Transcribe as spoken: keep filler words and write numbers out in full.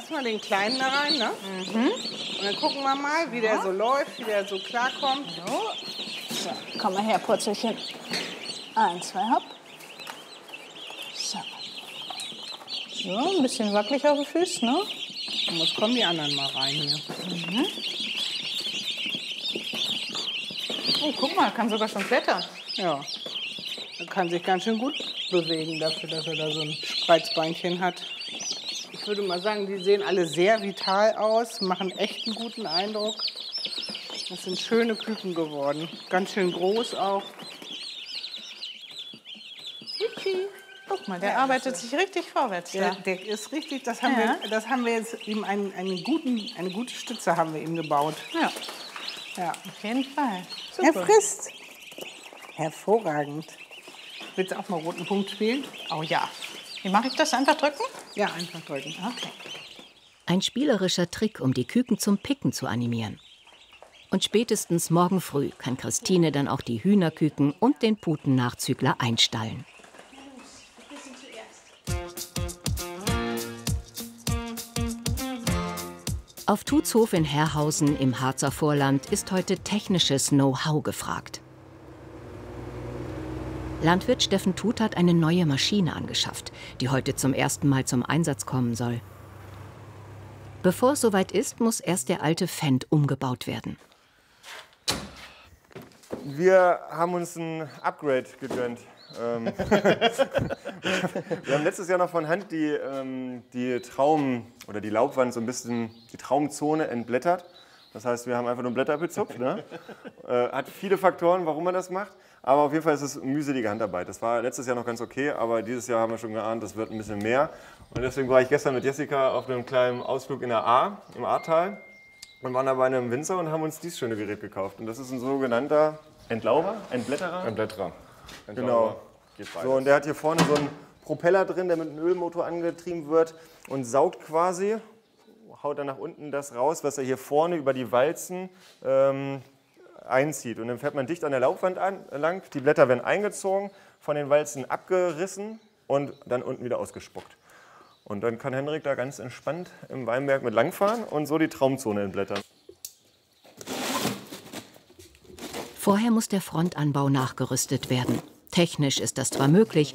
erstmal den Kleinen da rein, ne? Mhm. Und dann gucken wir mal, wie der so läuft, wie der so klarkommt. So. So, komm mal her, Purzelchen. Ein, zwei, hopp. So. So, ein bisschen wackelig auf den Füßen, ne? Und jetzt kommen die anderen mal rein hier. Mhm. Oh, guck mal, kann sogar schon klettern. Ja, er kann sich ganz schön gut bewegen dafür, dass er da so ein Spreizbeinchen hat. Ich würde mal sagen, die sehen alle sehr vital aus, machen echt einen guten Eindruck. Das sind schöne Küken geworden, ganz schön groß auch. Guck mal, der Ja, arbeitet also, sich richtig vorwärts der, da. der ist richtig, das haben, Ja. wir, das haben wir jetzt ihm einen, einen guten, eine gute Stütze haben wir ihm gebaut. Ja, Ja. auf jeden Fall. Er Super. frisst. Hervorragend. Willst du auch mal roten Punkt spielen? Oh ja. Wie mache ich das? Einfach drücken? Ja, einfach drücken. Okay. Ein spielerischer Trick, um die Küken zum Picken zu animieren. Und spätestens morgen früh kann Christine dann auch die Hühnerküken und den Putennachzügler einstallen. Auf Tutshof in Herrhausen im Harzer Vorland ist heute technisches Know-how gefragt. Landwirt Steffen Tut hat eine neue Maschine angeschafft, die heute zum ersten Mal zum Einsatz kommen soll. Bevor es soweit ist, muss erst der alte Fendt umgebaut werden. Wir haben uns ein Upgrade gegönnt. Wir haben letztes Jahr noch von Hand die, ähm, die Traum- oder die Laubwand so ein bisschen, die Traumzone entblättert. Das heißt, wir haben einfach nur Blätter bezupft. Ne? Äh, hat viele Faktoren, warum man das macht. Aber auf jeden Fall ist es mühselige Handarbeit. Das war letztes Jahr noch ganz okay, aber dieses Jahr haben wir schon geahnt, das wird ein bisschen mehr. Und deswegen war ich gestern mit Jessica auf einem kleinen Ausflug in der A, im Ahrtal. Und waren da bei einem Winzer und haben uns dieses schöne Gerät gekauft. Und das ist ein sogenannter Entlauber, Entblätterer. Ein Blätterer. Genau. So, und der hat hier vorne so einen Propeller drin, der mit einem Ölmotor angetrieben wird und saugt quasi, haut dann nach unten das raus, was er hier vorne über die Walzen ähm, einzieht. Und dann fährt man dicht an der Laubwand an, lang, die Blätter werden eingezogen, von den Walzen abgerissen und dann unten wieder ausgespuckt. Und dann kann Henrik da ganz entspannt im Weinberg mit langfahren und so die Traumzone entblättern. Vorher muss der Frontanbau nachgerüstet werden. Technisch ist das zwar möglich,